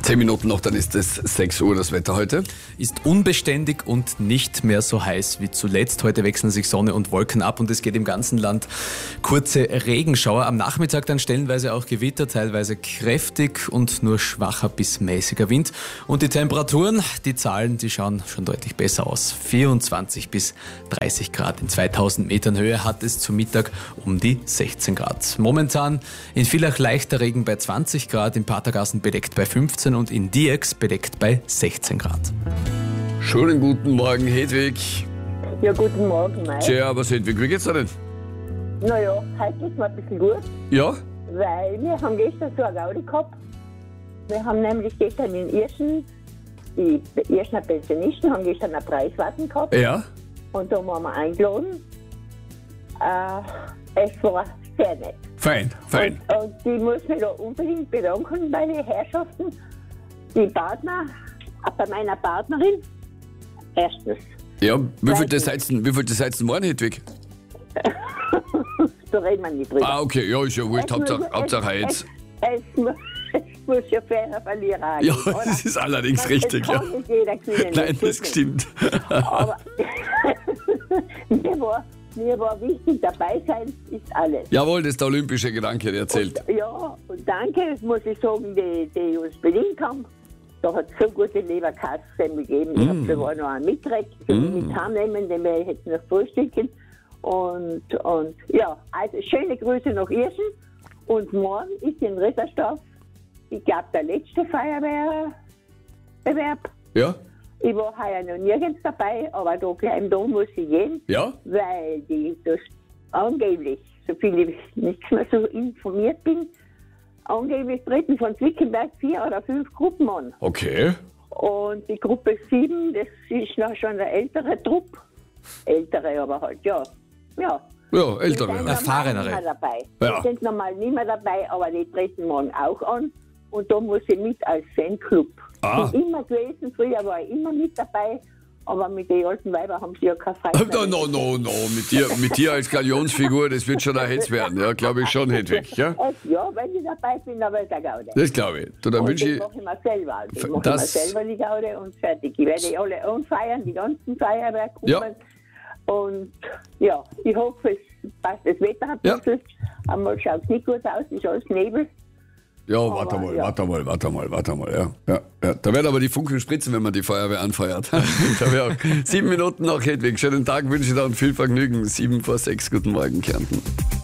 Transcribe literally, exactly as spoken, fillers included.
Zehn Minuten noch, dann ist es sechs Uhr. Das Wetter heute ist unbeständig und nicht mehr so heiß wie zuletzt. Heute wechseln sich Sonne und Wolken ab und es geht im ganzen Land kurze Regenschauer. Am Nachmittag dann stellenweise auch Gewitter, teilweise kräftig und nur schwacher bis mäßiger Wind. Und die Temperaturen, die Zahlen, die schauen schon deutlich besser aus. vierundzwanzig bis dreißig Grad. In zweitausend Metern Höhe hat es zu Mittag um die sechzehn Grad. Momentan in Villach leichter Regen bei zwanzig Grad, in Patergassen bedeckt bei fünfzehn und in Diex bedeckt bei sechzehn Grad. Schönen guten Morgen, Hedwig. Ja, guten Morgen, Mike. Tja, was Hedwig, wie geht's dir denn? Naja, heute geht's mir ein bisschen gut, Ja? weil wir haben gestern so eine Gaudi gehabt. Wir haben nämlich gestern in Irschen, die Irschener Pensionisten haben gestern eine Preiswarten gehabt Ja? und da waren wir eingeladen. Äh, es war sehr nett. Fein, fein. Und, und ich muss mich da unbedingt bedanken bei den Herrschaften, die Partner, äh, bei meiner Partnerin. Erstens. Ja, wie viel Zweitens. das wie viel das heizen morgen, Hedwig? Da reden wir nicht drüber. Ah, okay, ja, ist ja wurscht, Es Hauptsache, muss- Hauptsache es, jetzt. Es, es, muss, es muss ja fairer Verlierer Ja, geben, oder? das ist allerdings Das richtig, ja. kann nicht jeder gewinnen. Nein, geht das nicht. stimmt. Aber mir, war, mir war wichtig, dabei sein ist alles. Jawohl, das ist der olympische Gedanke, der zählt. Und, ja, und danke, muss ich sagen, die, die uns bedient haben. Da hat es so gute Leberkassemmel gegeben. Ich habe sogar noch einen mitgekriegt, mm. mit heimnehmen, den wir hätten noch frühstücken. Und, und ja, also schöne Grüße nach Irschen. Und morgen ist in Rittersdorf, ich glaube, der letzte Feuerwehrbewerb. Ja? Ich war heuer noch nirgends dabei, aber da gleich im Dom muss ich gehen, Ja? weil die das angeblich, so viel ich nicht mehr so informiert bin, angeblich treten von Zwickenberg vier oder fünf Gruppen an. Okay. Und die Gruppe sieben, das ist noch schon eine ältere Truppe. Ältere aber halt, ja. Ja. Ja, Die ältere. sind normal Erfahrenere. nicht mehr dabei. Ja. Die sind normal nicht mehr dabei, aber die treten morgen auch an. Und da muss ich mit als Fanclub. Ah. Ich bin immer gewesen, früher war ich immer mit dabei, aber mit den alten Weibern haben sie ja keine Freiheit. No, no, no, no, mit dir, mit dir als Galionsfigur, das wird schon ein Hetz werden, ja, glaube ich schon, Hedwig, ja? Ja, wenn ich dabei bin, dann wird der Gaude. Das glaube ich. Du, dann Und wünsche das ich, mache ich mir selber. Ich mache das- mir selber die Gaude und fertig. Ich werde alle anfeiern, die ganzen Feuerwerke Ja. kommen. Und ja, ich hoffe, es passt das Wetter ein Ja. bisschen. Einmal schaut es nicht gut aus, ist alles Nebel. ja, warte mal, ja. warte mal, warte mal, warte mal, ja. ja, ja. Da werden aber die Funken spritzen, wenn man die Feuerwehr anfeuert. Da wär auch sieben Minuten noch, Hedwig. Schönen Tag wünsche ich dir und viel Vergnügen. Sieben vor sechs, guten Morgen, Kärnten.